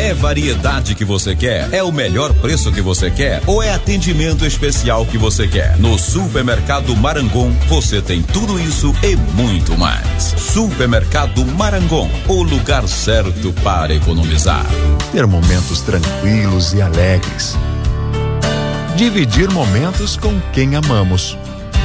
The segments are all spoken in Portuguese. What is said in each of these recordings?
É variedade que você quer? É o melhor preço que você quer? Ou é atendimento especial que você quer? No Supermercado Marangon, você tem tudo isso e muito mais. Supermercado Marangon, o lugar certo para economizar. Ter momentos tranquilos e alegres. Dividir momentos com quem amamos.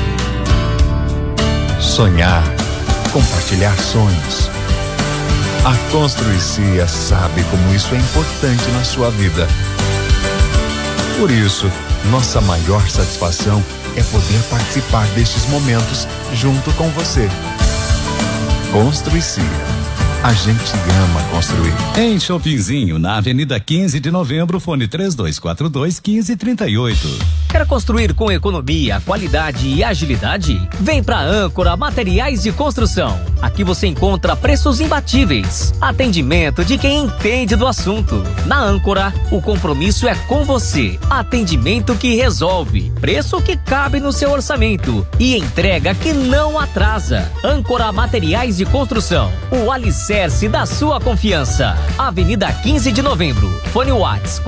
Sonhar, compartilhar sonhos. A Construicia sabe como isso é importante na sua vida. Por isso, nossa maior satisfação é poder participar destes momentos junto com você. Construicia. A gente ama construir. Em Shoppingzinho, na Avenida 15 de Novembro, fone 3242-1538. Quer construir com economia, qualidade e agilidade? Vem pra Âncora Materiais de Construção. Aqui você encontra preços imbatíveis, atendimento de quem entende do assunto. Na Âncora, o compromisso é com você. Atendimento que resolve, preço que cabe no seu orçamento e entrega que não atrasa. Âncora Materiais de Construção, o alicerce da sua confiança. Avenida 15 de Novembro, fone WhatsApp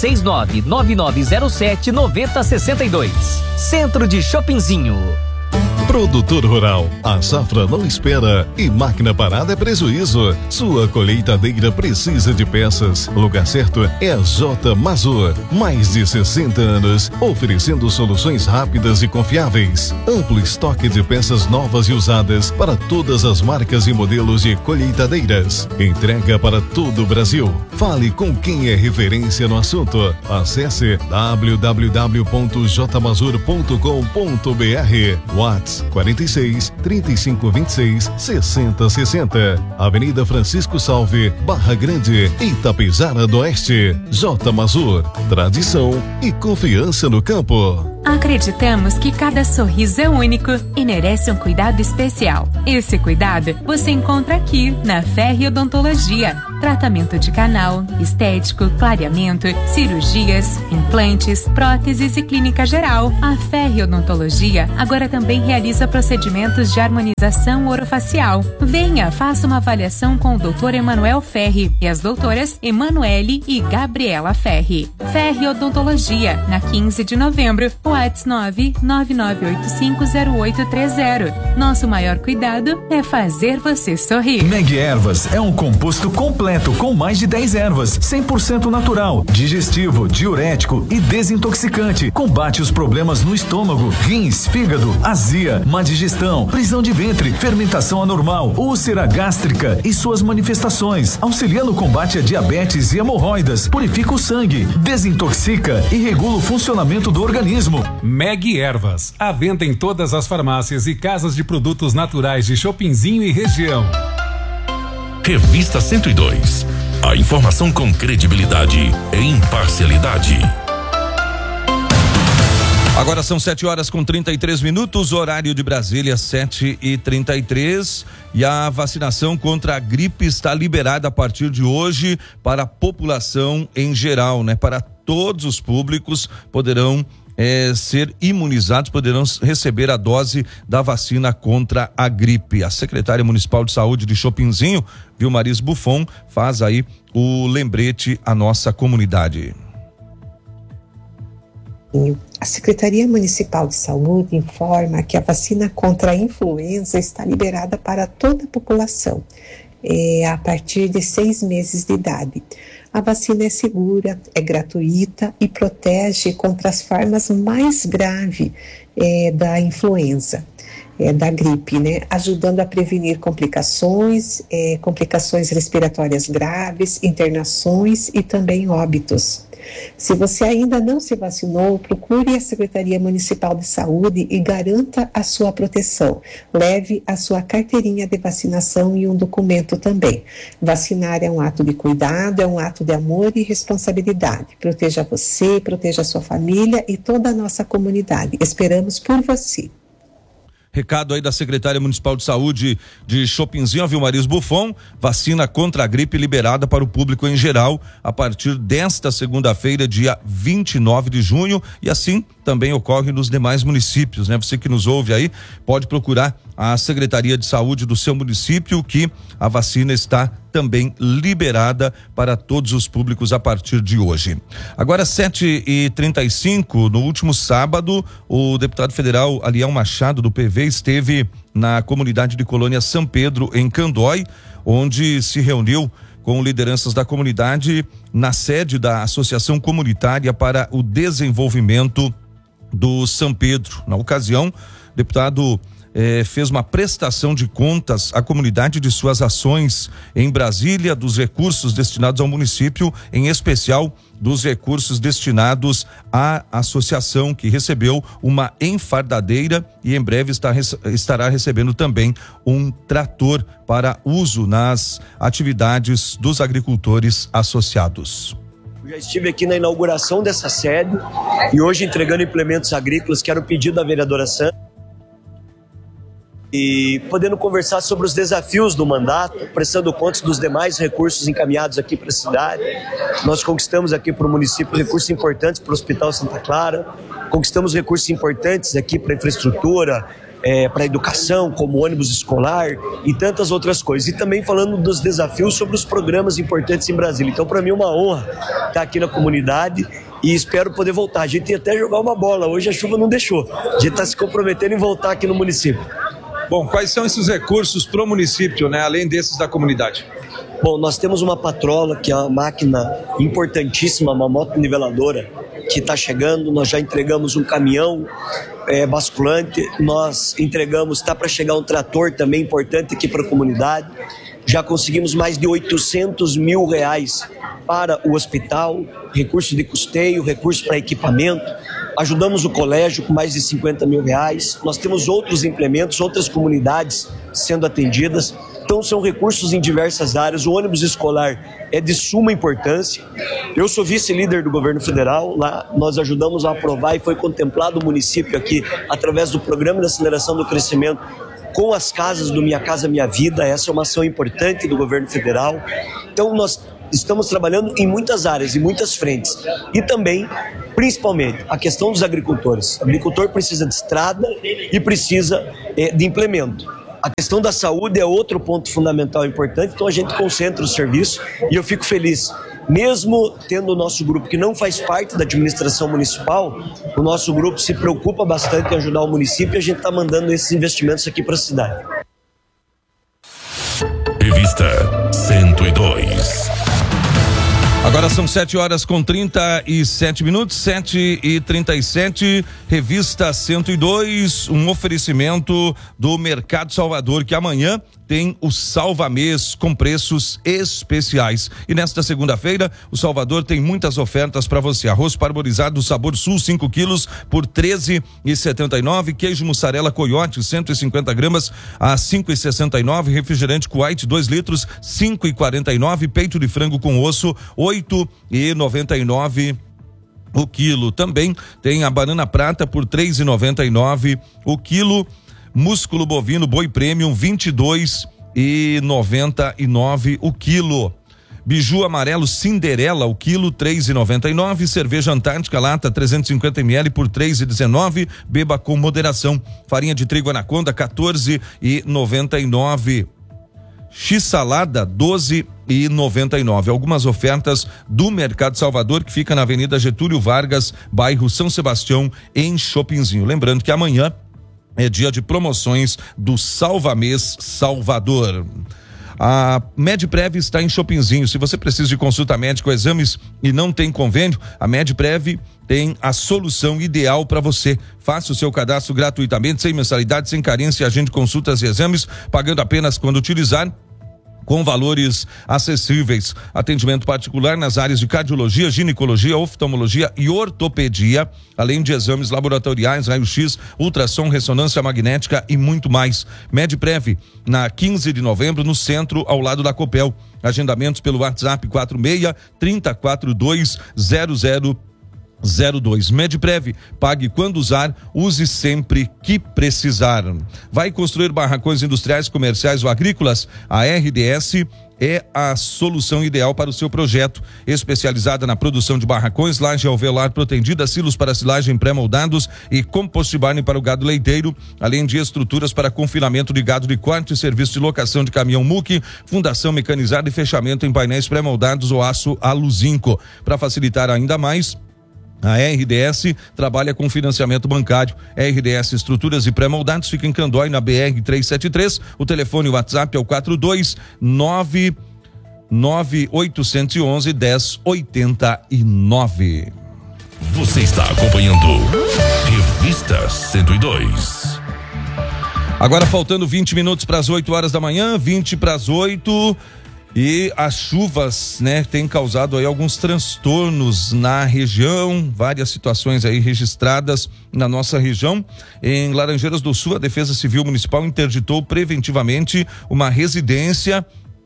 469-9907-9062. Centro de Shoppingzinho. Produtor rural, a safra não espera e máquina parada é prejuízo. Sua colheitadeira precisa de peças. O lugar certo é a J Mazur. Mais de 60 anos, oferecendo soluções rápidas e confiáveis. Amplo estoque de peças novas e usadas para todas as marcas e modelos de colheitadeiras. Entrega para todo o Brasil. Fale com quem é referência no assunto. Acesse www.jmazur.com.br. WhatsApp 46 35 26 60 60. Avenida Francisco Salve, Barra Grande, Itapejara do Oeste. J Mazur, tradição e confiança no campo. Acreditamos que cada sorriso é único e merece um cuidado especial. Esse cuidado você encontra aqui na Ferri Odontologia. Tratamento de canal, estético, clareamento, cirurgias, implantes, próteses e clínica geral. A Ferri Odontologia agora também realiza procedimentos de harmonização orofacial. Venha, faça uma avaliação com o Dr. Emanuel Ferri e as doutoras Emanuele e Gabriela Ferri. Ferri Odontologia, na 15 de novembro, WhatsApp 999850830. Nosso maior cuidado é fazer você sorrir. Meg Ervas é um composto completo com mais de 10 ervas, 100% natural, digestivo, diurético e desintoxicante. Combate os problemas no estômago, rins, fígado, azia, má digestão, prisão de ventre, fermentação anormal, úlcera gástrica e suas manifestações. Auxilia no combate a diabetes e hemorroidas, purifica o sangue, desintoxica e regula o funcionamento do organismo. Meg Ervas, à venda em todas as farmácias e casas de produtos naturais de Shoppingzinho e região. Revista 102. A informação com credibilidade e imparcialidade. Agora são 7h33, horário de Brasília 7h33, e a vacinação contra a gripe está liberada a partir de hoje para a população em geral, né? Para todos os públicos poderão ser imunizados, poderão receber a dose da vacina contra a gripe. A secretária municipal de saúde de Shoppingzinho, Vilmaris Buffon, faz aí o lembrete à nossa comunidade. A Secretaria Municipal de Saúde informa que a vacina contra a influenza está liberada para toda a população, a partir de 6 meses de idade. A vacina é segura, é gratuita e protege contra as formas mais graves da influenza, da gripe, né? Ajudando a prevenir complicações respiratórias graves, internações e também óbitos. Se você ainda não se vacinou, procure a Secretaria Municipal de Saúde e garanta a sua proteção. Leve a sua carteirinha de vacinação e um documento também. Vacinar é um ato de cuidado, é um ato de amor e responsabilidade. Proteja você, proteja a sua família e toda a nossa comunidade. Esperamos por você. Recado aí da secretária municipal de saúde de Shoppingzinho, a Vilmaris Buffon. Vacina contra a gripe liberada para o público em geral a partir desta segunda-feira, dia 29 de junho, e assim também ocorre nos demais municípios, né? Você que nos ouve aí, pode procurar a Secretaria de Saúde do seu município, que a vacina está também liberada para todos os públicos a partir de hoje. Agora 7h35, no último sábado, o deputado federal Aliel Machado, do PV, esteve na comunidade de Colônia São Pedro, em Candói, onde se reuniu com lideranças da comunidade na sede da Associação Comunitária para o Desenvolvimento do São Pedro. Na ocasião, o deputado fez uma prestação de contas à comunidade de suas ações em Brasília, dos recursos destinados ao município, em especial dos recursos destinados à associação, que recebeu uma enfardadeira e em breve estará recebendo também um trator para uso nas atividades dos agricultores associados. Já estive aqui na inauguração dessa sede e hoje entregando implementos agrícolas, que era o pedido da vereadora Sandra, e podendo conversar sobre os desafios do mandato, prestando contas dos demais recursos encaminhados aqui para a cidade. Nós conquistamos aqui para o município recursos importantes para o Hospital Santa Clara, conquistamos recursos importantes aqui para a infraestrutura, para a educação, como ônibus escolar e tantas outras coisas. E também falando dos desafios sobre os programas importantes em Brasília. Então, para mim é uma honra estar aqui na comunidade e espero poder voltar. A gente ia até jogar uma bola, hoje a chuva não deixou. A gente está se comprometendo em voltar aqui no município. Bom, quais são esses recursos para o município, né? Além desses da comunidade? Bom, nós temos uma patrola, que é uma máquina importantíssima, uma moto niveladora, que está chegando. Nós já entregamos um caminhão basculante, nós entregamos, está para chegar um trator também importante aqui para a comunidade. Já conseguimos mais de R$800 mil para o hospital, recurso de custeio, recurso para equipamento. Ajudamos o colégio com mais de R$50 mil. Nós temos outros implementos, outras comunidades sendo atendidas. Então são recursos em diversas áreas. O ônibus escolar é de suma importância. Eu sou vice-líder do governo federal. Lá nós ajudamos a aprovar e foi contemplado o município aqui através do Programa de Aceleração do Crescimento com as casas do Minha Casa Minha Vida. Essa é uma ação importante do governo federal. Então nós estamos trabalhando em muitas áreas, em muitas frentes. E também, principalmente, a questão dos agricultores. O agricultor precisa de estrada e precisa de implemento. A questão da saúde é outro ponto fundamental importante, então a gente concentra o serviço e eu fico feliz. Mesmo tendo o nosso grupo que não faz parte da administração municipal, o nosso grupo se preocupa bastante em ajudar o município e a gente está mandando esses investimentos aqui para a cidade. Revista 102. Agora são 7h37, 7h37, Revista 102, um oferecimento do Mercado Salvador, que amanhã tem o Salva Mês com preços especiais. E nesta segunda-feira, o Salvador tem muitas ofertas para você. Arroz parboilizado Sabor Sul, 5 quilos por R$13,79. Queijo mussarela Coiote, 150 gramas a R$5,69. Refrigerante Kuwait, 2 litros, R$5,49. Peito de frango com osso, R$8,99 o quilo. Também tem a banana prata por R$3,99 o quilo. Músculo bovino boi premium, R$22,99 o quilo. Biju amarelo Cinderela, o quilo, R$3,99. Cerveja Antártica lata 350 ml por R$3,19. Beba com moderação. Farinha de trigo Anaconda, R$14,99. X-salada, R$12,99. Algumas ofertas do Mercado Salvador, que fica na Avenida Getúlio Vargas, bairro São Sebastião, em Chopinzinho. Lembrando que amanhã é dia de promoções do Salva Mês Salvador. A Medprev está em Chopinzinho. Se você precisa de consulta médica ou exames e não tem convênio, a Medprev tem a solução ideal para você. Faça o seu cadastro gratuitamente, sem mensalidade, sem carência, agende consultas e exames, pagando apenas quando utilizar, com valores acessíveis. Atendimento particular nas áreas de cardiologia, ginecologia, oftalmologia e ortopedia, além de exames laboratoriais, raio-x, ultrassom, ressonância magnética e muito mais. Medprev, na 15 de novembro, no centro, ao lado da Copel. Agendamentos pelo WhatsApp 46-3042-0002. Medprev, pague quando usar, use sempre que precisar. Vai construir barracões industriais, comerciais ou agrícolas? A RDS é a solução ideal para o seu projeto. Especializada na produção de barracões, laje alveolar protendida, silos para silagem pré-moldados e compost barn para o gado leiteiro, além de estruturas para confinamento de gado de corte, serviço de locação de caminhão muque, fundação mecanizada e fechamento em painéis pré-moldados ou aço aluzinco. Para facilitar ainda mais, a RDS trabalha com financiamento bancário. RDS Estruturas e Pré-Moldados fica em Candói, na BR 373. O telefone e o WhatsApp é o 429-811-1089. Você está acompanhando Revista 102. Agora faltando 20 minutos para as 8 horas da manhã, 20 para as 8. E as chuvas, né, têm causado aí alguns transtornos na região, várias situações aí registradas na nossa região. Em Laranjeiras do Sul, a Defesa Civil Municipal interditou preventivamente uma residência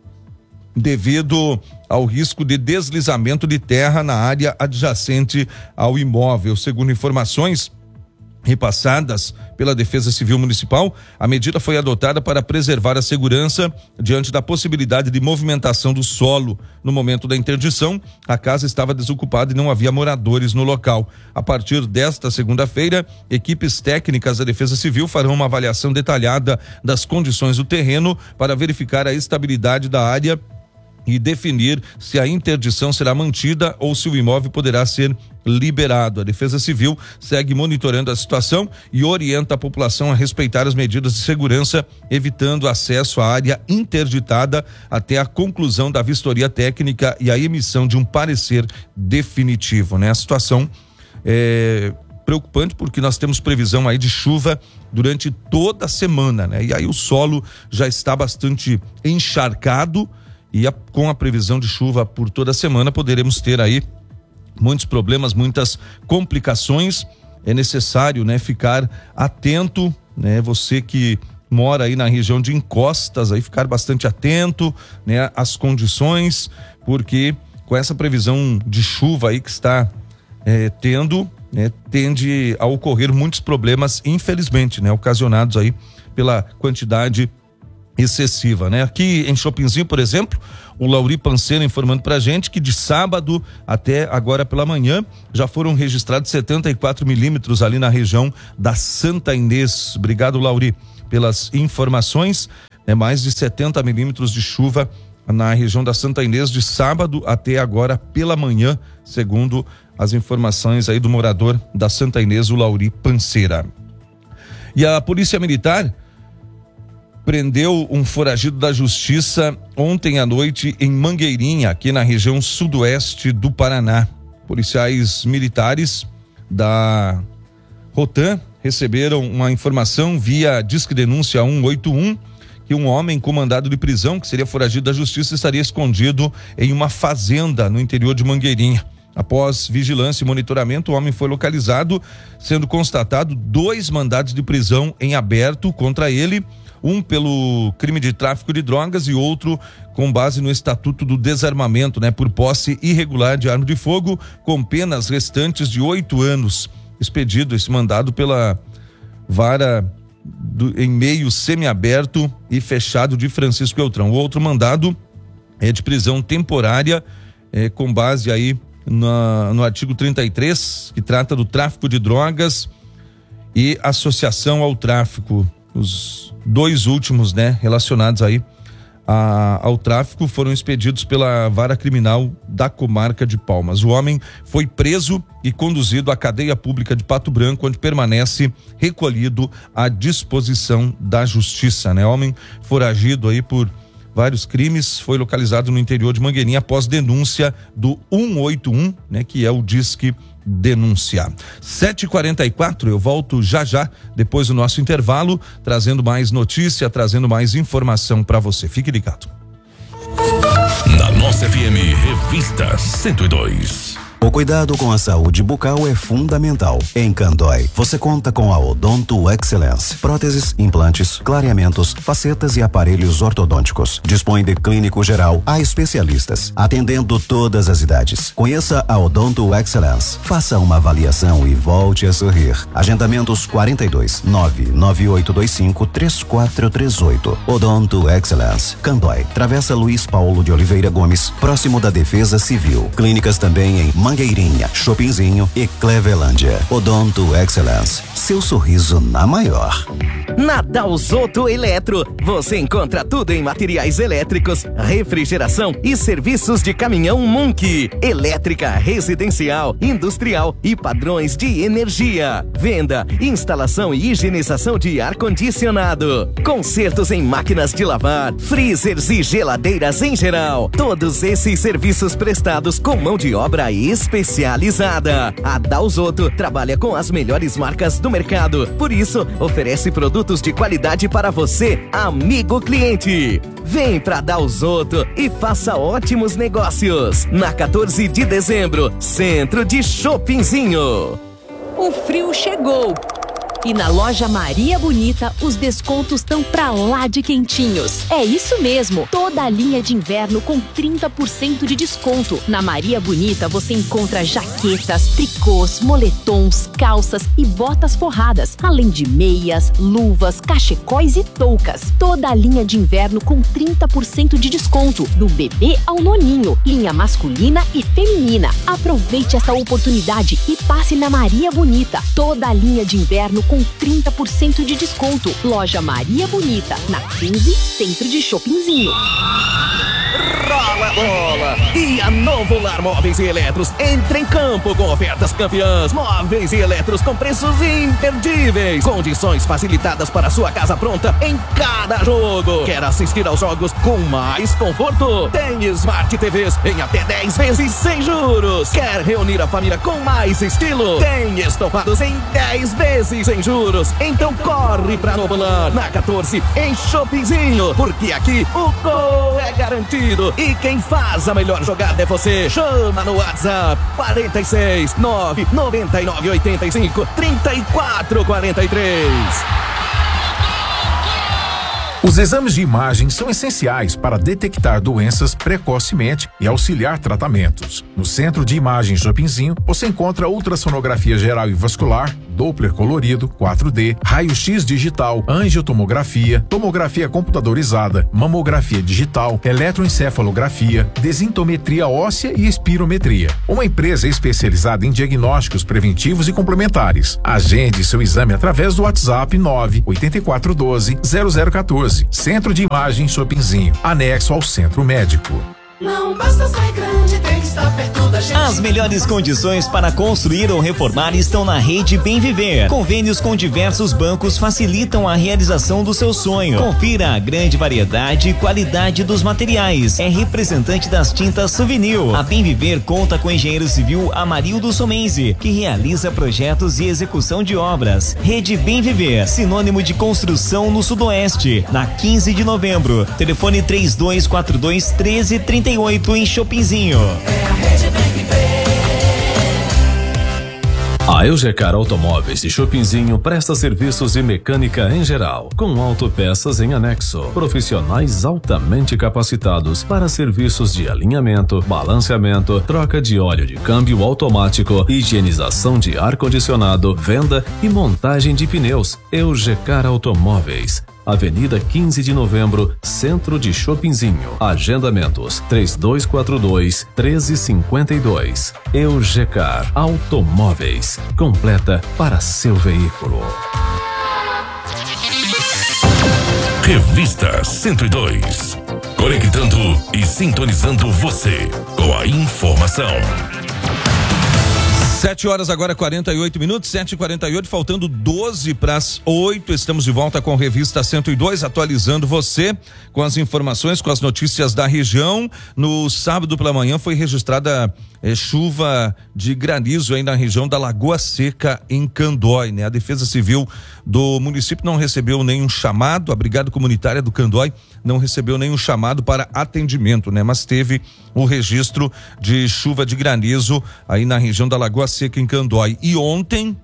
devido ao risco de deslizamento de terra na área adjacente ao imóvel. Segundo informações repassadas pela Defesa Civil Municipal, a medida foi adotada para preservar a segurança diante da possibilidade de movimentação do solo. No momento da interdição, a casa estava desocupada e não havia moradores no local. A partir desta segunda-feira, equipes técnicas da Defesa Civil farão uma avaliação detalhada das condições do terreno para verificar a estabilidade da área e definir se a interdição será mantida ou se o imóvel poderá ser liberado. A Defesa Civil segue monitorando a situação e orienta a população a respeitar as medidas de segurança, evitando acesso à área interditada até a conclusão da vistoria técnica e a emissão de um parecer definitivo, né? A situação é preocupante porque nós temos previsão aí de chuva durante toda a semana, né? E aí o solo já está bastante encharcado e com a previsão de chuva por toda a semana poderemos ter aí muitos problemas, muitas complicações. É necessário, né, ficar atento, né? Você que mora aí na região de encostas, aí ficar bastante atento, né, às condições, porque com essa previsão de chuva aí que está tendo, né, tende a ocorrer muitos problemas, infelizmente, né, ocasionados aí pela quantidade excessiva, né? Aqui em Chopinzinho, por exemplo, o Lauri Panceira informando pra gente que de sábado até agora pela manhã já foram registrados 74 milímetros ali na região da Santa Inês. Obrigado, Lauri, pelas informações. Mais de 70 milímetros de chuva na região da Santa Inês de sábado até agora pela manhã, segundo as informações aí do morador da Santa Inês, o Lauri Panceira. E a Polícia Militar prendeu um foragido da justiça ontem à noite em Mangueirinha, aqui na região sudoeste do Paraná. Policiais militares da Rotan receberam uma informação via Disque Denúncia 181 que um homem com mandado de prisão, que seria foragido da justiça, estaria escondido em uma fazenda no interior de Mangueirinha. Após vigilância e monitoramento, o homem foi localizado, sendo constatado 2 mandados de prisão em aberto contra ele, um pelo crime de tráfico de drogas e outro com base no Estatuto do Desarmamento, né, por posse irregular de arma de fogo, com penas restantes de 8 anos. Expedido esse mandado pela vara em meio semiaberto e fechado de Francisco Beltrão. O outro mandado é de prisão temporária, com base aí no artigo 33, que trata do tráfico de drogas e associação ao tráfico. Os 2 últimos, né, relacionados aí ao tráfico foram expedidos pela vara criminal da comarca de Palmas. O homem foi preso e conduzido à cadeia pública de Pato Branco, onde permanece recolhido à disposição da justiça, né? Homem foragido aí por vários crimes, foi localizado no interior de Mangueirinha após denúncia do 181, né, que é o Disque Denúncia. 7h44, eu volto já depois do nosso intervalo, trazendo mais notícia, trazendo mais informação para você. Fique ligado. Na nossa FM Revista 102. O cuidado com a saúde bucal é fundamental. Em Candói, você conta com a Odonto Excellence. Próteses, implantes, clareamentos, facetas e aparelhos ortodônticos. Dispõe de clínico geral a especialistas, atendendo todas as idades. Conheça a Odonto Excellence. Faça uma avaliação e volte a sorrir. Agendamentos 42 99825 3438. Odonto Excellence. Candói, Travessa Luiz Paulo de Oliveira Gomes, próximo da Defesa Civil. Clínicas também em Mangueirinha, Chopinzinho e Clevelândia. Odonto Excellence. Seu sorriso na maior. Na Dalzotto Eletro, você encontra tudo em materiais elétricos, refrigeração e serviços de caminhão Munk, elétrica residencial, industrial e padrões de energia. Venda, instalação e higienização de ar-condicionado. Consertos em máquinas de lavar, freezers e geladeiras em geral. Todos esses serviços prestados com mão de obra especializada. A Dalzotto trabalha com as melhores marcas do mercado. Por isso, oferece produtos de qualidade para você, amigo cliente. Vem pra Dalzotto e faça ótimos negócios. Na 14 de dezembro, Centro de Chopinzinho. O frio chegou. E na loja Maria Bonita, os descontos estão pra lá de quentinhos. É isso mesmo, toda a linha de inverno com 30% de desconto. Na Maria Bonita você encontra jaquetas, tricôs, moletons, calças e botas forradas, além de meias, luvas, cachecóis e toucas. Toda a linha de inverno com 30% de desconto, do bebê ao noninho, linha masculina e feminina. Aproveite essa oportunidade e passe na Maria Bonita. Toda a linha de inverno com 30% de desconto. Loja Maria Bonita, na 15, Centro de Chopinzinho. Rola a bola! E a Novo Lar Móveis e Eletros entra em campo com ofertas campeãs. Móveis e eletros com preços imperdíveis. Condições facilitadas para sua casa pronta em cada jogo. Quer assistir aos jogos com mais conforto? Tem Smart TVs em até 10 vezes sem juros. Quer reunir a família com mais estilo? Tem estofados em 10 vezes sem juros. Então corre pra Novo Lar, na 14, em Chopinzinho. Porque aqui o gol é garantido. E quem faz a melhor jogada é você. Chama no WhatsApp 46 999 85 34 43. Os exames de imagem são essenciais para detectar doenças precocemente e auxiliar tratamentos. No Centro de Imagem Chopinzinho, você encontra ultrassonografia geral e vascular, Doppler colorido, 4D, raio-x digital, angiotomografia, tomografia computadorizada, mamografia digital, eletroencefalografia, desintometria óssea e espirometria. Uma empresa especializada em diagnósticos preventivos e complementares. Agende seu exame através do WhatsApp 98412-0014. Centro de Imagem Chopinzinho, anexo ao Centro Médico. Não basta ser grande, tem que estar perto da gente. As melhores condições para construir ou reformar estão na Rede Bem Viver. Convênios com diversos bancos facilitam a realização do seu sonho. Confira a grande variedade e qualidade dos materiais. É representante das tintas Souvenir. A Bem Viver conta com o engenheiro civil Amarildo Somenzi, que realiza projetos e execução de obras. Rede Bem Viver, sinônimo de construção no Sudoeste. Na 15 de novembro, telefone 3242-1338 em Chopinzinho. A Eugecar Automóveis de Chopinzinho presta serviços de mecânica em geral, com autopeças em anexo, profissionais altamente capacitados para serviços de alinhamento, balanceamento, troca de óleo de câmbio automático, higienização de ar-condicionado, venda e montagem de pneus. Eugecar Automóveis, Avenida 15 de Novembro, Centro de Chopinzinho. Agendamentos 3242-1352. Eugecar Automóveis, completa para seu veículo. Revista 102. Conectando e sintonizando você com a informação. 7 horas agora, 48 minutos, 7h48, faltando 12 para as 8. Estamos de volta com Revista 102, atualizando você com as informações, com as notícias da região. No sábado pela manhã foi registrada chuva de granizo aí na região da Lagoa Seca, em Candói, né? A Defesa Civil do município não recebeu nenhum chamado, a Brigada Comunitária do Candói não recebeu nenhum chamado para atendimento, né? Mas teve o registro de chuva de granizo aí na região da Lagoa Seca, em Candói. E ontem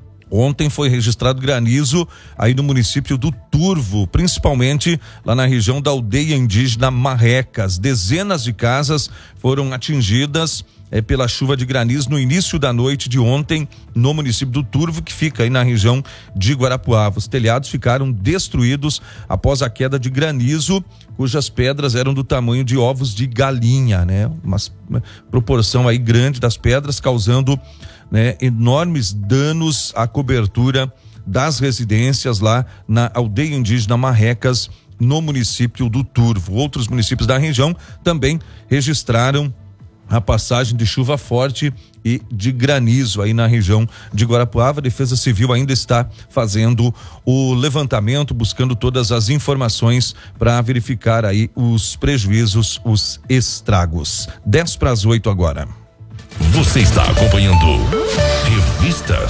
foi registrado granizo aí no município do Turvo, principalmente lá na região da aldeia indígena Marrecas. Dezenas de casas foram atingidas pela chuva de granizo no início da noite de ontem no município do Turvo, que fica aí na região de Guarapuava. Os telhados ficaram destruídos após a queda de granizo, cujas pedras eram do tamanho de ovos de galinha, né? Uma proporção aí grande das pedras, causando, né, enormes danos à cobertura das residências lá na aldeia indígena Marrecas, no município do Turvo. Outros municípios da região também registraram a passagem de chuva forte e de granizo aí na região de Guarapuava. A Defesa Civil ainda está fazendo o levantamento, buscando todas as informações para verificar aí os prejuízos, os estragos. 10 para as 8 agora. Você está acompanhando Revista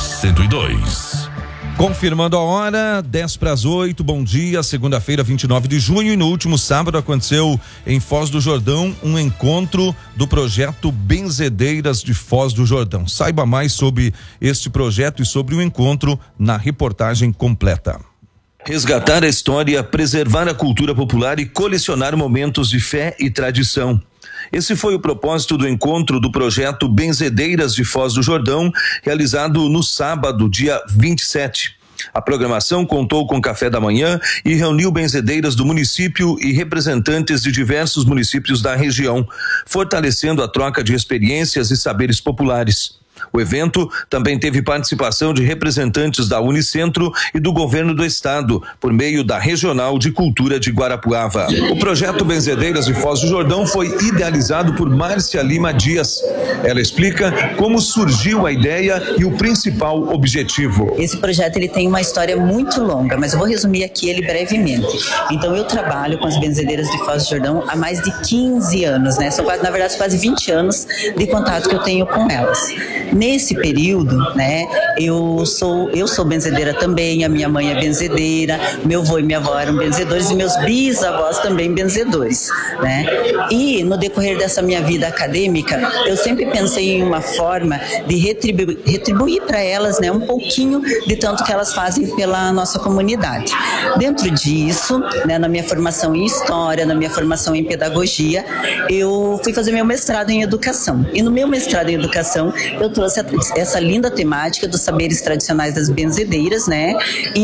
102. Confirmando a hora, 10 para as 8, bom dia, segunda-feira, 29 de junho, e no último sábado aconteceu em Foz do Jordão um encontro do projeto Benzedeiras de Foz do Jordão. Saiba mais sobre este projeto e sobre o encontro na reportagem completa. Resgatar a história, preservar a cultura popular e colecionar momentos de fé e tradição. Esse foi o propósito do encontro do projeto Benzedeiras de Foz do Jordão, realizado no sábado, dia 27. A programação contou com café da manhã e reuniu benzedeiras do município e representantes de diversos municípios da região, fortalecendo a troca de experiências e saberes populares. O evento também teve participação de representantes da Unicentro e do governo do estado, por meio da Regional de Cultura de Guarapuava. O projeto Benzedeiras de Foz do Jordão foi idealizado por Márcia Lima Dias. Ela explica como surgiu a ideia e o principal objetivo. Esse projeto ele tem uma história muito longa, mas eu vou resumir aqui ele brevemente. Então eu trabalho com as benzedeiras de Foz do Jordão há mais de 15 anos, né? São na verdade quase 20 anos de contato que eu tenho com elas. Nesse período, né, eu sou benzedeira também, a minha mãe é benzedeira, meu avô e minha avó eram benzedores e meus bisavós também benzedores, né? E no decorrer dessa minha vida acadêmica, eu sempre pensei em uma forma de retribuir para elas, né, um pouquinho de tanto que elas fazem pela nossa comunidade. Dentro disso, né, na minha formação em História, na minha formação em Pedagogia, eu fui fazer meu mestrado em Educação. E no meu mestrado em Educação, eu trouxe essa linda temática dos saberes tradicionais das benzedeiras, né?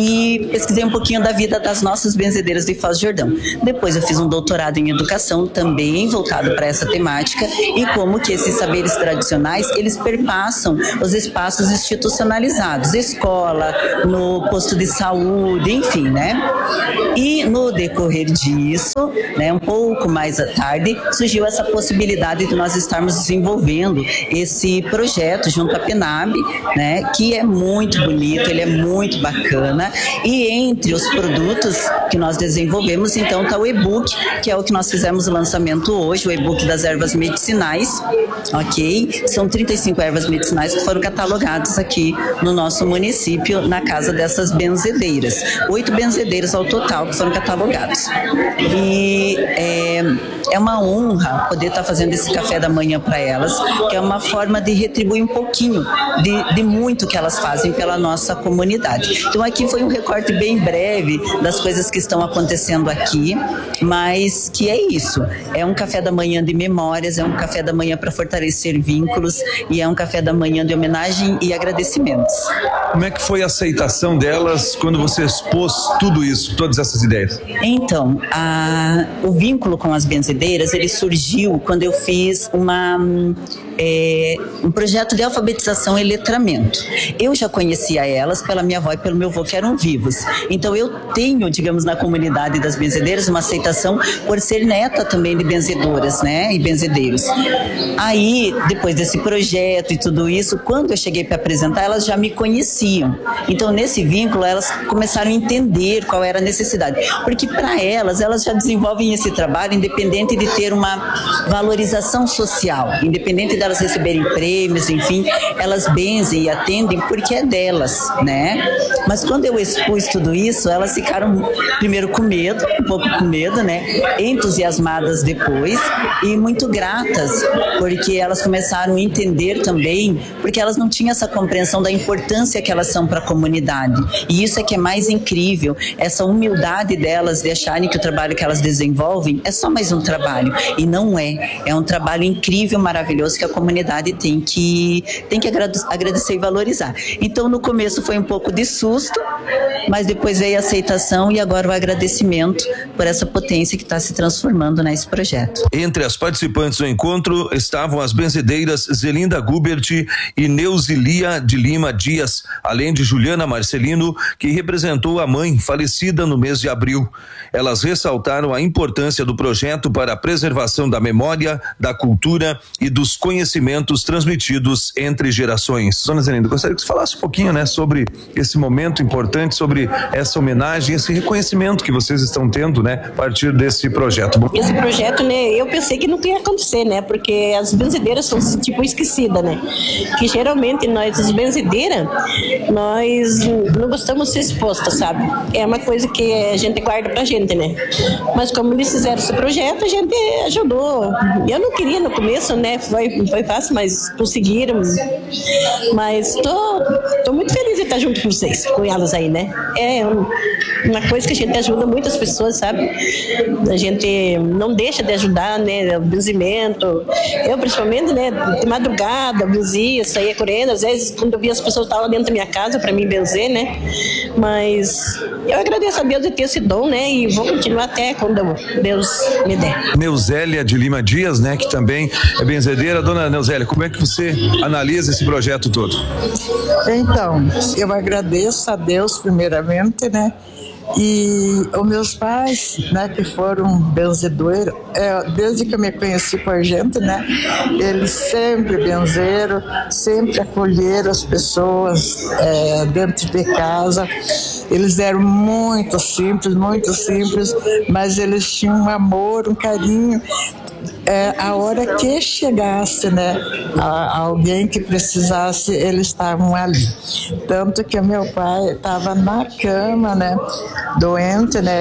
E pesquisei um pouquinho da vida das nossas benzedeiras de Foz do Jordão. Depois eu fiz um doutorado em Educação, também voltado para essa temática, e como que esses saberes tradicionais, eles perpassam os espaços institucionalizados, escola, no posto de saúde, enfim, né? E no decorrer disso, né, um pouco mais à tarde, surgiu essa possibilidade de nós estarmos desenvolvendo esse projeto junto à PENAB, né, que é muito bonito, ele é muito bacana, e entre os produtos que nós desenvolvemos, então está o e-book, que é o que nós fizemos o lançamento hoje, o e-book das ervas medicinais, ok? São 35 ervas medicinais que foram catalogadas aqui no nosso município, na casa dessas benzedeiras. 8 benzedeiras ao total que foram catalogados. E é uma honra poder estar fazendo esse café da manhã para elas, que é uma forma de retribuir um pouquinho de muito que elas fazem pela nossa comunidade. Então aqui foi um recorte bem breve das coisas que estão acontecendo aqui, mas que é isso, é um café da manhã de memórias, é um café da manhã para fortalecer vínculos e é um café da manhã de homenagem e agradecimentos. Como é que foi a aceitação delas quando você expôs tudo isso, todas essas ideias? Então, o vínculo com as benzedeiras benzedeiras, ele surgiu quando eu fiz um projeto de alfabetização e letramento. Eu já conhecia elas pela minha avó e pelo meu avô, que eram vivos. Então eu tenho, digamos, na comunidade das benzedeiras uma aceitação por ser neta também de benzedoras, né, e benzedeiros. Aí, depois desse projeto e tudo isso, quando eu cheguei para apresentar, elas já me conheciam. Então, nesse vínculo, elas começaram a entender qual era a necessidade. Porque para elas já desenvolvem esse trabalho independente de ter uma valorização social, independente delas receberem prêmios, enfim, elas benzem e atendem porque é delas, né? Mas quando eu expus tudo isso, elas ficaram primeiro com medo, um pouco com medo, né? Entusiasmadas depois e muito gratas, porque elas começaram a entender também, porque elas não tinham essa compreensão da importância que elas são para a comunidade. E isso é que é mais incrível, essa humildade delas de acharem que o trabalho que elas desenvolvem é só mais um trabalho. E não é. É um trabalho incrível, maravilhoso que a comunidade tem que agradecer e valorizar. Então, no começo foi um pouco de susto, mas depois veio a aceitação e agora o agradecimento por essa potência que está se transformando nesse projeto. Entre as participantes do encontro estavam as benzedeiras Zelinda Gubert e Neuzilia de Lima Dias, além de Juliana Marcelino, que representou a mãe falecida no mês de abril. Elas ressaltaram a importância do projeto para a preservação da memória, da cultura e dos conhecimentos transmitidos entre gerações. Dona Zelinda, gostaria que você falasse um pouquinho, né, sobre esse momento importante, sobre essa homenagem, esse reconhecimento que vocês estão tendo, né, a partir desse projeto. Esse projeto, né, eu pensei que não ia acontecer, né, porque as benzedeiras são tipo esquecidas, né, que geralmente nós, as benzedeiras, nós não gostamos de ser expostas, sabe, é uma coisa que a gente guarda pra gente, né, mas como eles fizeram esse projeto, a gente ajudou. Eu não queria no começo, né, foi fácil, mas conseguiram, mas tô muito feliz de estar junto com vocês, com elas aí, né, é uma coisa que a gente ajuda muitas pessoas, sabe, a gente não deixa de ajudar, né, o benzimento, eu principalmente, né, de madrugada, benzia, saía correndo, às vezes quando eu via as pessoas estavam dentro da minha casa para mim benzer, né, mas eu agradeço a Deus de ter esse dom, né, e vou continuar até quando Deus me der. Neuzélia de Lima Dias, né, que também é benzedeira. Dona Neuzélia, como é que você analisa esse projeto todo? Então, eu agradeço a Deus primeiramente, né, e os meus pais, né, que foram benzedores, desde que eu me conheci por gente, né, eles sempre benzeram, sempre acolheram as pessoas dentro de casa. Eles eram muito simples, mas eles tinham um amor, um carinho. A hora que chegasse, né, alguém que precisasse, eles estavam ali. Tanto que meu pai estava na cama, né, doente, né,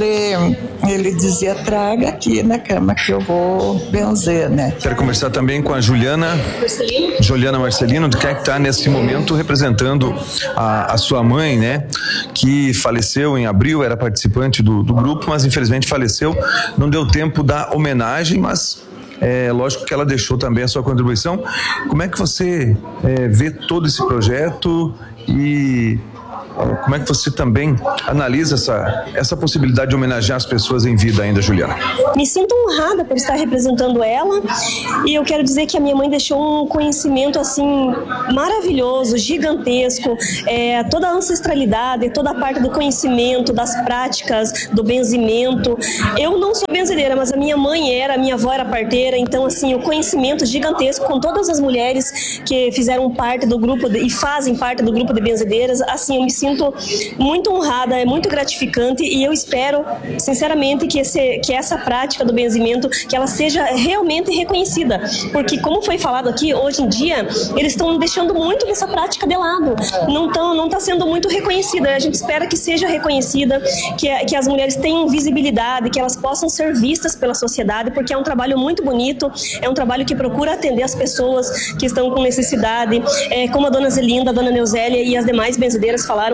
e ele dizia, traga aqui na cama que eu vou benzer, né. Quero conversar também com a Juliana Marcelino, que está nesse momento representando a sua mãe, né, que faleceu em abril, era participante do grupo, mas infelizmente faleceu. Não deu tempo da homenagem, mas lógico que ela deixou também a sua contribuição. Como é que você vê todo esse projeto e como é que você também analisa essa possibilidade de homenagear as pessoas em vida ainda, Juliana? Me sinto honrada por estar representando ela, e eu quero dizer que a minha mãe deixou um conhecimento assim maravilhoso, gigantesco, toda a ancestralidade, toda a parte do conhecimento, das práticas, do benzimento. Eu não sou benzedeira, mas a minha mãe era, a minha avó era parteira, então assim, o conhecimento gigantesco com todas as mulheres que fizeram parte do grupo e fazem parte do grupo de benzedeiras, assim, eu me sinto muito honrada, é muito gratificante, e eu espero sinceramente que essa prática do benzimento, que ela seja realmente reconhecida, porque como foi falado aqui, hoje em dia eles estão deixando muito dessa prática de lado, não está sendo muito reconhecida. A gente espera que seja reconhecida, que as mulheres tenham visibilidade, que elas possam ser vistas pela sociedade, porque é um trabalho muito bonito, é um trabalho que procura atender as pessoas que estão com necessidade, como a dona Zelinda, a dona Neuzélia e as demais benzedeiras falaram,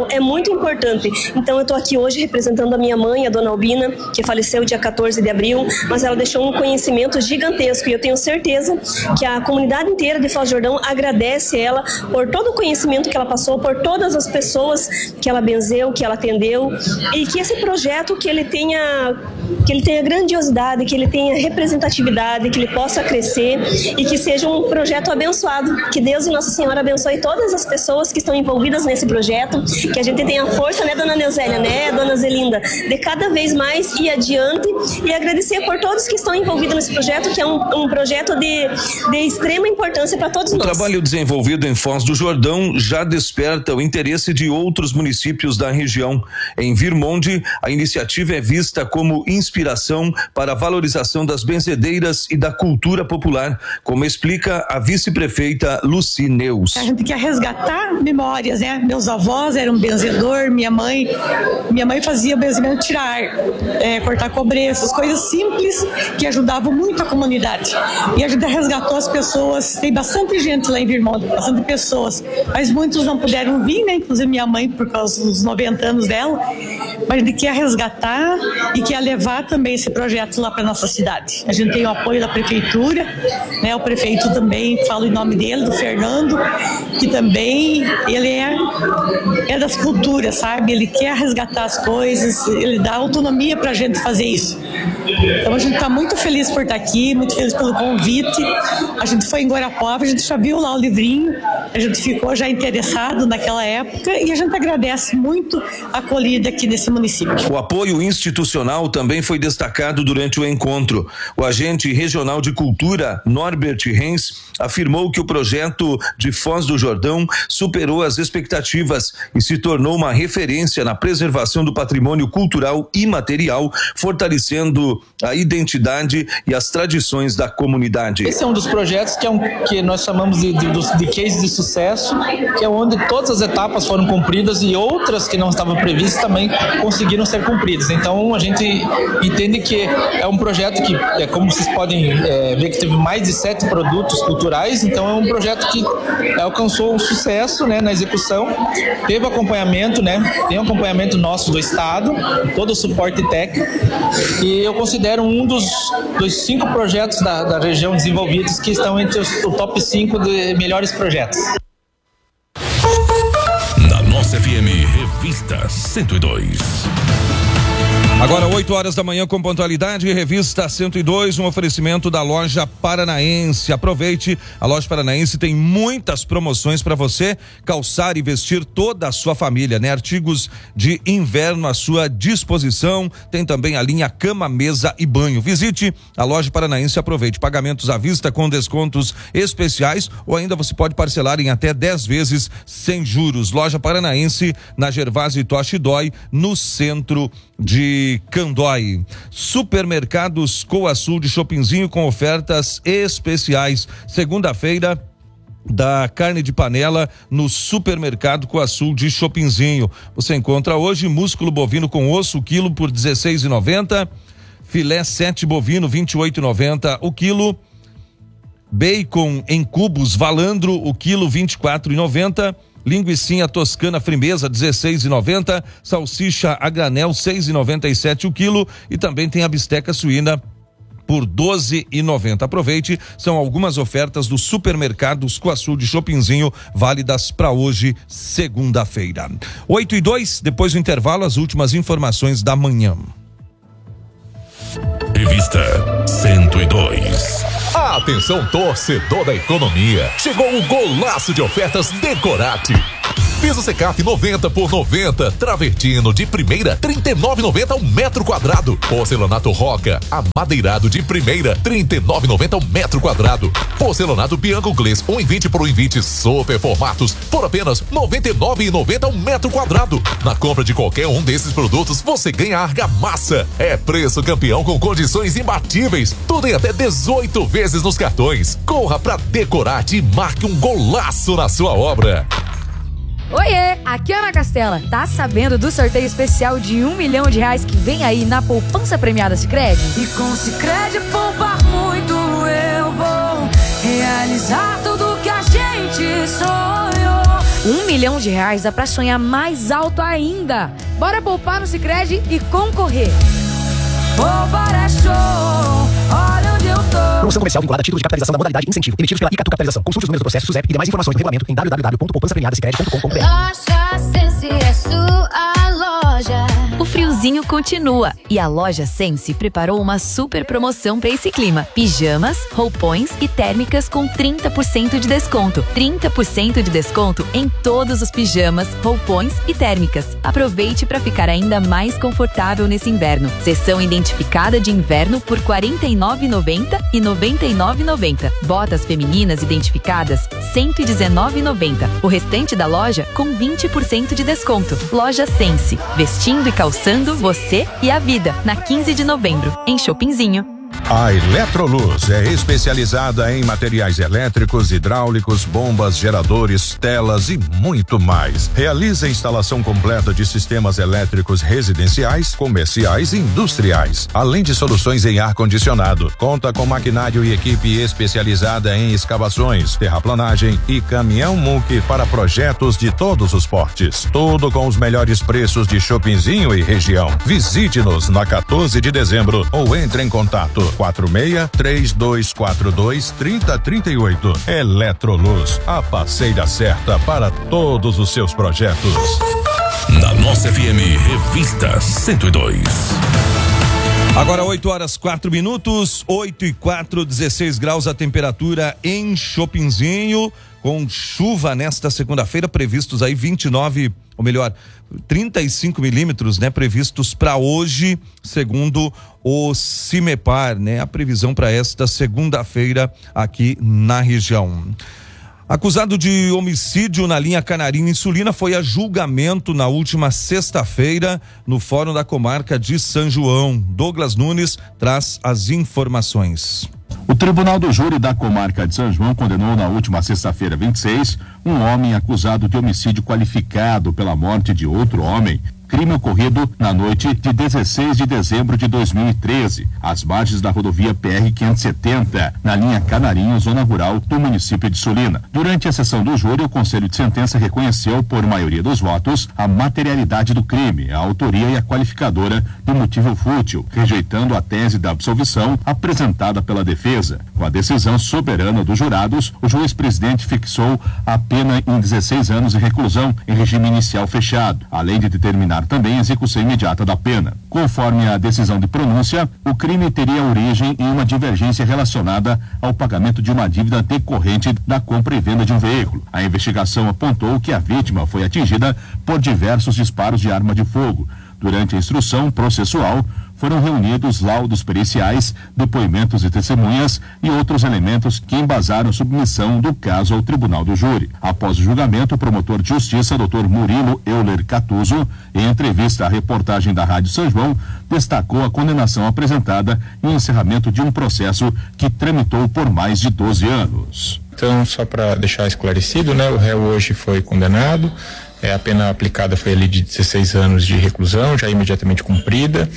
Jordão é muito importante. Então eu estou aqui hoje representando a minha mãe, a dona Albina, que faleceu dia 14 de abril, mas ela deixou um conhecimento gigantesco e eu tenho certeza que a comunidade inteira de Foz do Jordão agradece ela por todo o conhecimento que ela passou, por todas as pessoas que ela benzeu, que ela atendeu, e que esse projeto que ele tenha grandiosidade, que ele tenha representatividade, que ele possa crescer e que seja um projeto abençoado. Que Deus e Nossa Senhora abençoe todas as pessoas que estão envolvidas nesse projeto, que a gente tenha a força, né, dona Neusélia, né, dona Zelinda, de cada vez mais ir adiante e agradecer por todos que estão envolvidos nesse projeto, que é um projeto de extrema importância para todos nós. O trabalho desenvolvido em Foz do Jordão já desperta o interesse de outros municípios da região. Em Virmonde, a iniciativa é vista como inspiração para a valorização das benzedeiras e da cultura popular, como explica a vice-prefeita Luci Neus. A gente quer resgatar memórias, né? Meus avós eram benzedor, minha mãe fazia benzimento, tirar, cortar cobreças, coisas simples que ajudavam muito a comunidade. E a gente resgatou as pessoas, tem bastante gente lá em Virmonde, bastante pessoas, mas muitos não puderam vir, né? Inclusive minha mãe, por causa dos 90 anos dela, mas a gente quer resgatar e quer levar também esse projeto lá para nossa cidade. A gente tem o apoio da prefeitura, né? O prefeito também, falo em nome dele, do Fernando, que também ele é das culturas, sabe? Ele quer resgatar as coisas, ele dá autonomia para a gente fazer isso. Então a gente está muito feliz por estar aqui, muito feliz pelo convite. A gente foi em Guarapuava, a gente já viu lá o livrinho, a gente ficou já interessado naquela época e a gente agradece muito a acolhida aqui nesse município. O apoio institucional também foi destacado durante o encontro. O agente regional de cultura, Norbert Renz, afirmou que o projeto de Foz do Jordão superou as expectativas e se tornou uma referência na preservação do patrimônio cultural e material, fortalecendo a identidade e as tradições da comunidade. Esse é um dos projetos que nós chamamos de case de sucesso, que é onde todas as etapas foram cumpridas e outras que não estavam previstas também conseguiram ser cumpridas. Então a gente entende que é um projeto que, como vocês podem ver, que teve mais de 7 produtos culturais, então é um projeto que alcançou um sucesso, né, na execução, teve acompanhamento, né, tem um acompanhamento nosso do Estado, todo o suporte técnico, e eu considero um dos 5 projetos da região desenvolvidos que estão entre o top 5 de melhores projetos. Na nossa FM, Revista 102. Agora 8 horas da manhã com pontualidade, Revista 102, um oferecimento da Loja Paranaense. Aproveite, a Loja Paranaense tem muitas promoções para você calçar e vestir toda a sua família, né? Artigos de inverno à sua disposição, tem também a linha cama, mesa e banho. Visite a Loja Paranaense, aproveite pagamentos à vista com descontos especiais ou ainda você pode parcelar em até 10 vezes sem juros. Loja Paranaense na Gervásio Toshi Dói, no centro de Candói. Supermercados Coasul de Chopinzinho com ofertas especiais. Segunda-feira da carne de panela no Supermercado Coasul de Chopinzinho. Você encontra hoje músculo bovino com osso, quilo por R$16,90, filé 7 bovino 28,90 o quilo, bacon em cubos Valandro o quilo 24,90, linguicinha toscana frimeza 16,90, salsicha a granel 6,97 o quilo e também tem a bisteca suína por R$12,90. Aproveite, são algumas ofertas do Supermercados Coasul de Chopinzinho, válidas para hoje, segunda-feira. 8:02, depois do intervalo, as últimas informações da manhã. Revista 102. Atenção, torcedor da economia. Chegou um golaço de ofertas Decorate. Piso Secaf 90 por 90, travertino de primeira 39,90 ao metro quadrado. Porcelanato Roca, amadeirado de primeira 39,90 ao metro quadrado. Porcelanato Bianco Glass 1,20 por 1,20 super formatos por apenas 99,90 ao metro quadrado. Na compra de qualquer um desses produtos você ganha argamassa. É preço campeão com condições imbatíveis. Tudo em até 18 vezes nos cartões. Corra pra Decorate e marque um golaço na sua obra. Oiê, aqui é a Ana Castela. Tá sabendo do sorteio especial de R$1 milhão que vem aí na poupança premiada Sicredi? E com Sicredi poupar muito eu vou realizar tudo que a gente sonhou. R$1 milhão dá pra sonhar mais alto ainda. Bora poupar no Sicredi e concorrer. Bora show, olha onde eu tô. Promoção comercial vinculada a título de capitalização da modalidade incentivo, emitidos pela Icatu Capitalização. Consulte os números do processo SUSEP e demais informações do regulamento em www.poupançapremiadasicredi.com.br. Loja Sense é sua loja. O friozinho continua e a Loja Sense preparou uma super promoção para esse clima. Pijamas, roupões e térmicas com 30% de desconto. 30% de desconto em todos os pijamas, roupões e térmicas. Aproveite para ficar ainda mais confortável nesse inverno. Seção identificada de inverno por R$ 49,90 e R$ 99,90. Botas femininas identificadas R$ 119,90. O restante da loja com 20% de desconto. Loja Sense, vestindo e calçando você e a vida, na 15 de novembro, em Chopinzinho. A Eletroluz é especializada em materiais elétricos, hidráulicos, bombas, geradores, telas e muito mais. Realiza a instalação completa de sistemas elétricos residenciais, comerciais e industriais, além de soluções em ar-condicionado. Conta com maquinário e equipe especializada em escavações, terraplanagem e caminhão muque para projetos de todos os portes. Tudo com os melhores preços de Chopinzinho e região. Visite-nos na 14 de dezembro ou entre em contato 46-3242-3038. Eletroluz, a parceira certa para todos os seus projetos. Na nossa FM, Revista 102. Agora 8h04, 8:04, 16 graus a temperatura em Chopinzinho, com chuva nesta segunda-feira, previstos aí 35 milímetros, né? Previstos para hoje, segundo o CIMEPAR, né? A previsão para esta segunda-feira aqui na região. Acusado de homicídio na linha Canarinho Insulina foi a julgamento na última sexta-feira no Fórum da Comarca de São João. Douglas Nunes traz as informações. O Tribunal do Júri da Comarca de São João condenou na última sexta-feira, 26, um homem acusado de homicídio qualificado pela morte de outro homem. Crime ocorrido na noite de 16 de dezembro de 2013, às margens da rodovia PR-570, na linha Canarinho, zona rural do município de Sulina. Durante a sessão do júri, o Conselho de Sentença reconheceu, por maioria dos votos, a materialidade do crime, a autoria e a qualificadora do motivo fútil, rejeitando a tese da absolvição apresentada pela defesa. Com a decisão soberana dos jurados, o juiz-presidente fixou a pena em 16 anos de reclusão em regime inicial fechado, além de determinar também a execução imediata da pena. Conforme a decisão de pronúncia, o crime teria origem em uma divergência relacionada ao pagamento de uma dívida decorrente da compra e venda de um veículo. A investigação apontou que a vítima foi atingida por diversos disparos de arma de fogo. Durante a instrução processual, foram reunidos laudos periciais, depoimentos de testemunhas e outros elementos que embasaram a submissão do caso ao Tribunal do Júri. Após o julgamento, o promotor de justiça, Dr. Murilo Euler Catuso, em entrevista à reportagem da Rádio São João, destacou a condenação apresentada e o encerramento de um processo que tramitou por mais de 12 anos. Então, só para deixar esclarecido, né, o réu hoje foi condenado. A pena aplicada foi ali de 16 anos de reclusão, já imediatamente cumprida.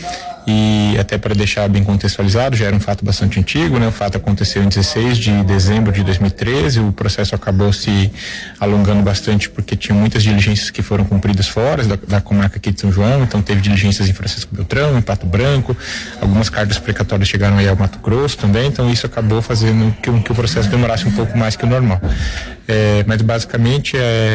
E até para deixar bem contextualizado, já era um fato bastante antigo, né? O fato aconteceu em 16 de dezembro de 2013, o processo acabou se alongando bastante porque tinha muitas diligências que foram cumpridas fora da comarca aqui de São João, então teve diligências em Francisco Beltrão, em Pato Branco, algumas cartas precatórias chegaram aí ao Mato Grosso também, então isso acabou fazendo que o processo demorasse um pouco mais que o normal. Mas basicamente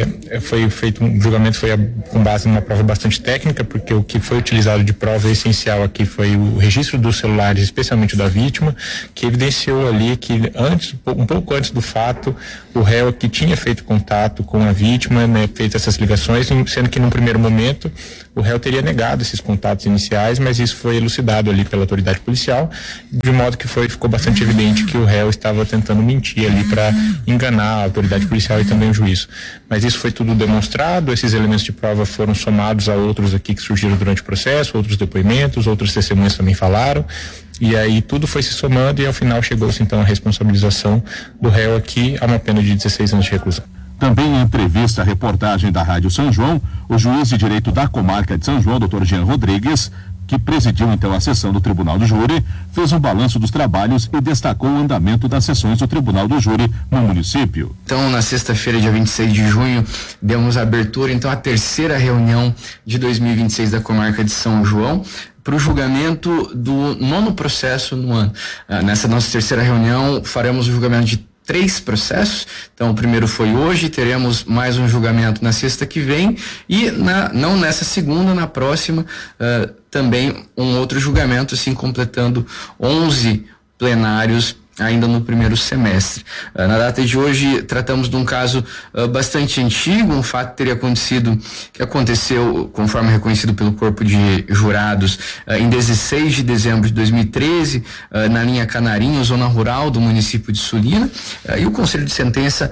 foi feito um julgamento com base numa prova bastante técnica, porque o que foi utilizado de prova essencial aqui foi o registro dos celulares, especialmente da vítima, que evidenciou ali que um pouco antes do fato, o réu que tinha feito contato com a vítima, né, feito essas ligações, sendo que num primeiro momento o réu teria negado esses contatos iniciais, mas isso foi elucidado ali pela autoridade policial, de modo que ficou bastante evidente que o réu estava tentando mentir ali para enganar a autoridade policial e também o juiz. Mas isso foi tudo demonstrado, esses elementos de prova foram somados a outros aqui que surgiram durante o processo, outros depoimentos, outros testemunhas também falaram, e aí tudo foi se somando e ao final chegou-se então a responsabilização do réu aqui a uma pena de 16 anos de reclusão. Também em entrevista à reportagem da Rádio São João, o juiz de direito da Comarca de São João, Dr. Jean Rodrigues, que presidiu então a sessão do Tribunal do Júri, fez um balanço dos trabalhos e destacou o andamento das sessões do Tribunal do Júri no município. Então, na sexta-feira, dia 26 de junho, demos abertura então à terceira reunião de 2026 da comarca de São João, para o julgamento do 9º processo no ano. Nessa nossa terceira reunião, faremos o julgamento de 3 processos. Então, o primeiro foi hoje, teremos mais um julgamento na sexta que vem e não nessa segunda, na próxima, também um outro julgamento, assim, completando 11 plenários ainda no primeiro semestre. Na data de hoje, tratamos de um caso bastante antigo, um fato que aconteceu, conforme reconhecido pelo Corpo de Jurados, em 16 de dezembro de 2013, na linha Canarinho, zona rural do município de Sulina, e o Conselho de Sentença,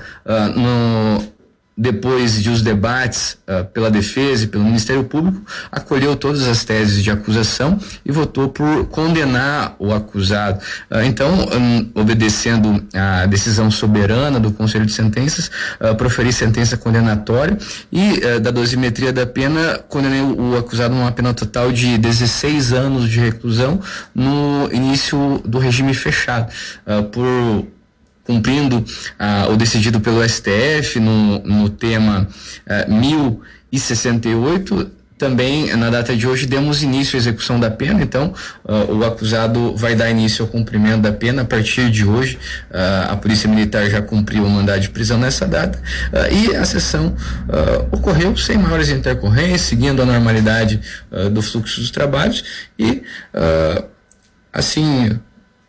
depois de os debates pela defesa e pelo Ministério Público, acolheu todas as teses de acusação e votou por condenar o acusado. Então, obedecendo à decisão soberana do Conselho de Sentenças, proferi sentença condenatória e, da dosimetria da pena, condenei o acusado a uma pena total de 16 anos de reclusão no início do regime fechado, por cumprindo o decidido pelo STF no tema 1068, também na data de hoje demos início à execução da pena. Então o acusado vai dar início ao cumprimento da pena a partir de hoje. A Polícia Militar já cumpriu o mandado de prisão nessa data e a sessão ocorreu sem maiores intercorrências, seguindo a normalidade do fluxo dos trabalhos e assim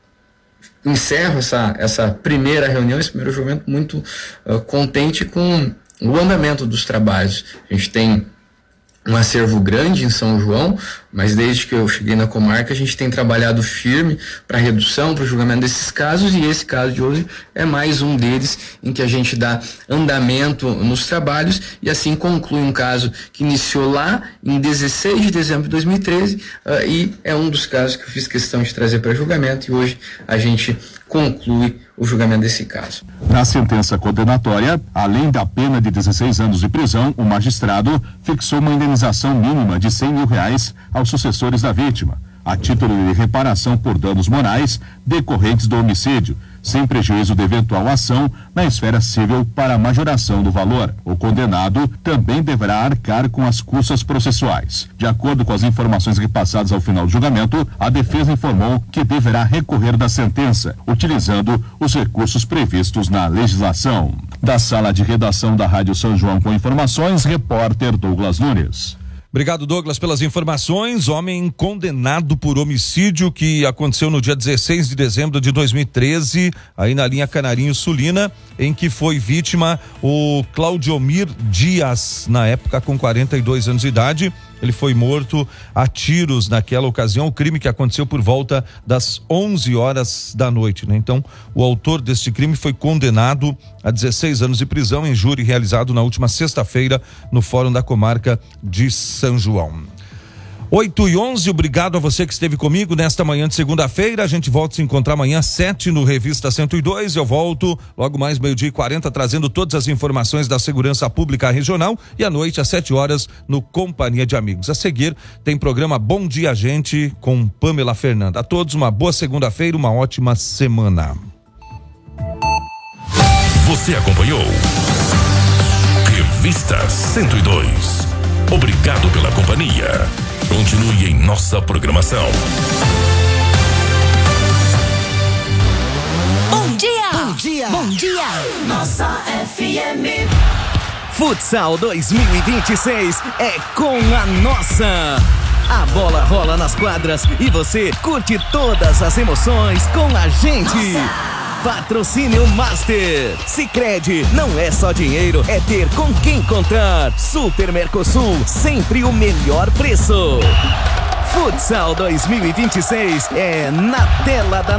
encerro essa primeira reunião, esse primeiro julgamento, muito contente com o andamento dos trabalhos. A gente tem um acervo grande em São João, mas desde que eu cheguei na comarca a gente tem trabalhado firme para a redução, para o julgamento desses casos, e esse caso de hoje é mais um deles em que a gente dá andamento nos trabalhos e assim conclui um caso que iniciou lá em 16 de dezembro de 2013 e é um dos casos que eu fiz questão de trazer para julgamento e hoje a gente conclui o julgamento desse caso. Na sentença condenatória, além da pena de 16 anos de prisão, o magistrado fixou uma indenização mínima de R$100 mil aos sucessores da vítima, a título de reparação por danos morais decorrentes do homicídio, sem prejuízo de eventual ação na esfera civil para a majoração do valor. O condenado também deverá arcar com as custas processuais. De acordo com as informações repassadas ao final do julgamento, a defesa informou que deverá recorrer da sentença, utilizando os recursos previstos na legislação. Da sala de redação da Rádio São João com informações, repórter Douglas Nunes. Obrigado, Douglas, pelas informações. Homem condenado por homicídio que aconteceu no dia 16 de dezembro de 2013, aí na linha Canarinho Sulina, em que foi vítima o Claudiomir Dias, na época com 42 anos de idade. Ele foi morto a tiros naquela ocasião, o crime que aconteceu por volta das 11 horas da noite, né? Então, o autor deste crime foi condenado a 16 anos de prisão em júri realizado na última sexta-feira no Fórum da Comarca de São João. 8h11, obrigado a você que esteve comigo nesta manhã de segunda-feira. A gente volta a se encontrar amanhã às 7 no Revista 102. Eu volto logo mais 12h40 trazendo todas as informações da segurança pública regional e à noite às 7 horas no Companhia de Amigos. A seguir tem programa Bom Dia Gente com Pamela Fernanda. A todos uma boa segunda-feira, uma ótima semana. Você acompanhou Revista 102. Obrigado pela companhia. Continue em nossa programação. Bom dia! Bom dia! Bom dia! Nossa FM. Futsal 2026 é com a nossa. A bola rola nas quadras e você curte todas as emoções com a gente. Nossa. Patrocínio Master. Sicredi, não é só dinheiro, é ter com quem contar. Super Mercosul, sempre o melhor preço. Futsal 2026 é na tela da